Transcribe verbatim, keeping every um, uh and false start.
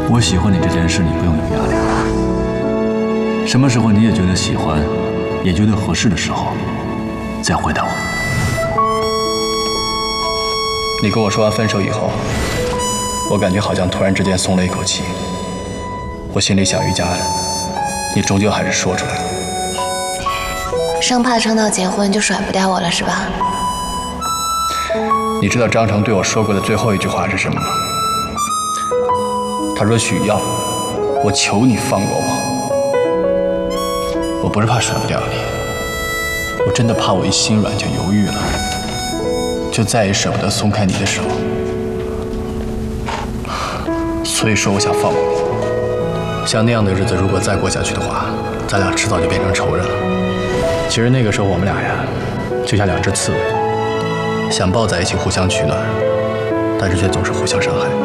我喜欢你这件事，你不用有压力。什么时候你也觉得喜欢，也觉得合适的时候，再回答我。 你跟我说完分手以后，我感觉好像突然之间松了一口气。我心里想，于佳，你终究还是说出来了。 生怕撑到结婚就甩不掉我了，是吧？ 你知道张成对我说过的最后一句话是什么吗？他说：“许耀，我求你放过我。我不是怕甩不掉你，我真的怕我一心软就犹豫了，就再也舍不得松开你的手。所以说，我想放过你。像那样的日子，如果再过下去的话，咱俩迟早就变成仇人了。其实那个时候，我们俩呀，就像两只刺猬，想抱在一起互相取暖，但是却总是互相伤害。”